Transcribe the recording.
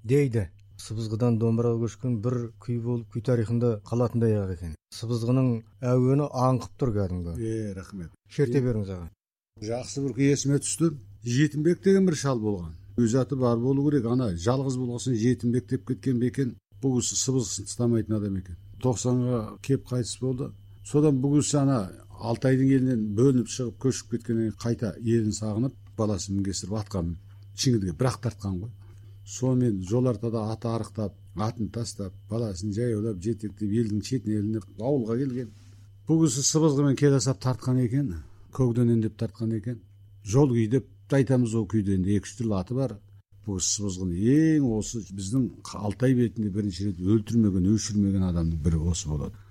дейді. Сыбызғыдан домбыраға көшкен бір күй болып күй тарихында қалатындай ақ екен. Сыбызғының әуені аңқып тұр кәдімгі. Рахмет. Шерте беріңіз аға. Жақсы бір есіме түсті. Жетімбек деген бір шал болған. Өз аты бар болу керек. Ана жалғыз болғасын Жетімбек деп кеткен бекен. Бұл кісі сыбызғысын тастамайтын адам екен. 90-ға кеп қайтыс болды. Содан бұл кісі ана Алтайдың елінен бөлініп шығып көшіп кеткеннен қайта елін сағынып, баласын мінгестіріп атқан Шіңгілге бірақ тартқан ғой. Сонымен жол ортада аты арықтап, атын тастап, баласын жаяулап, жетектеп, елдің шетіне ілініп, ауылға келген. Бұл кісі сыбызғымен келесап тартқан екен, көгденен деп тартқан екен. Жол күй деп айтамыз, ол күйде енді 2-3 түрлі аты бар. Бұл сыбызғыны ең осы біздің Алтай бетінде бірінші рет өлтірмеген, өшірмеген адамның бірі осы болады.